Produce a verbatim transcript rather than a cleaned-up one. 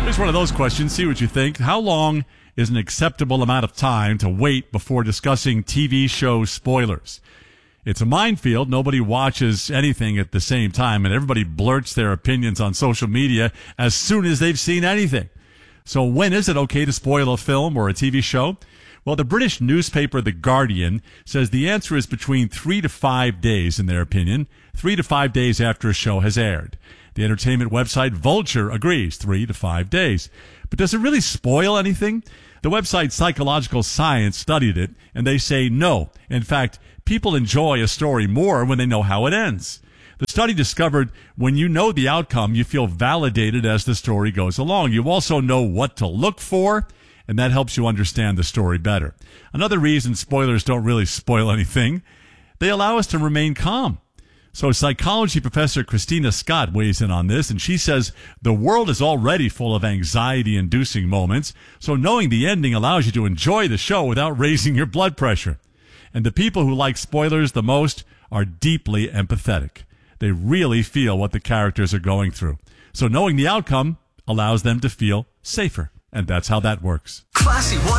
Here's one of those questions. See what you think. How long is an acceptable amount of time to wait before discussing T V show spoilers? It's a minefield. Nobody watches anything at the same time, and everybody blurts their opinions on social media as soon as they've seen anything. So when is it okay to spoil a film or a T V show? Well, the British newspaper The Guardian says the answer is between three to five days, in their opinion, three to five days after a show has aired. The entertainment website Vulture agrees, three to five days. But does it really spoil anything? The website Psychological Science studied it, and they say no. In fact, people enjoy a story more when they know how it ends. The study discovered when you know the outcome, you feel validated as the story goes along. You also know what to look for, and that helps you understand the story better. Another reason spoilers don't really spoil anything, they allow us to remain calm. So psychology professor Christina Scott weighs in on this, and she says the world is already full of anxiety-inducing moments, so knowing the ending allows you to enjoy the show without raising your blood pressure. And the people who like spoilers the most are deeply empathetic. They really feel what the characters are going through. So knowing the outcome allows them to feel safer. And that's how that works. Classy one